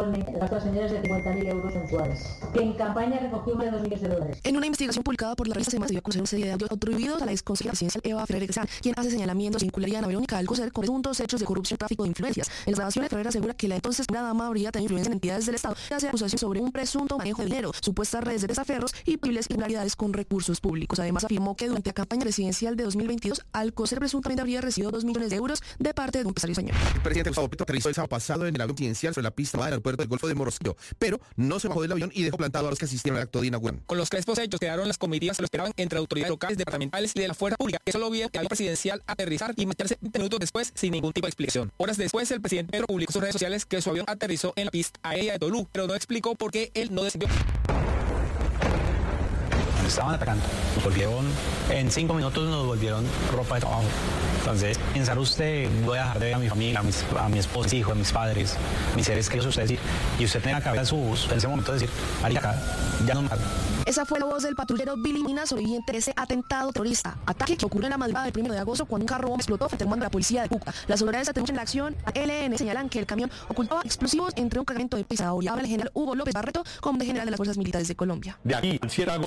mensualmente el gasto de las señoras de 50.000 euros mensuales, que en campaña recogió más de 2 millones de dólares. En una investigación publicada por la revista Semana se dio a conocer una serie de audios atribuidos a la exconsejera presidencial Eva Ferrer San, quien hace señalamientos de vincularía a Verónica Alcocer con presuntos hechos de corrupción y tráfico de influencias. En las grabaciones, Ferrer asegura que la entonces primera dama habría tenido influencia en entidades del Estado y hace acusación sobre un presunto manejo de dinero, supuestas redes de desaferros y posibles irregularidades con recursos públicos. Además, afirmó que durante la campaña presidencial de 2022, Alcocer presuntamente habría recibido 2 millones de euros de parte de un empresario español. El presidente Gustavo Petro aterrizó el sábado pasado en el avión presidencial sobre la pista del aeropuerto del Golfo de Morrosquillo, pero no se bajó del avión y dejó plantado a los que asistieron al acto de inauguración. Con los crespos hechos quedaron las comitivas que lo esperaban entre autoridades locales, departamentales y de la fuerza pública, que solo vieron el avión presidencial aterrizar y meterse 20 minutos después sin ningún tipo de explicación. Horas después, el presidente Petro publicó en sus redes sociales que su avión aterrizó en la pista aérea de Tolú, pero no explicó por qué él no descendió. Estaban atacando, en 5 minutos nos volvieron ropa de trabajo. Entonces, pensar usted, voy a dejar de ver a mi familia, a mi esposa, hijos, a mis padres, mis seres queridos, y usted tiene la cabeza en ese momento de decir, marica, ya no me matan. Esa fue la voz del patrullero Billy Mina, sobreviviente de ese atentado terrorista. Ataque que ocurrió en la madrugada del 1 de agosto cuando un carro bomba explotó frente al mando de la policía de Cuca. Las autoridades atribuyen la acción a LN, señalan que el camión ocultaba explosivos entre un cargamento de zanahoria. Habla el general Hugo López Barreto, comandante general de las Fuerzas Militares de Colombia. De aquí al 7 de agosto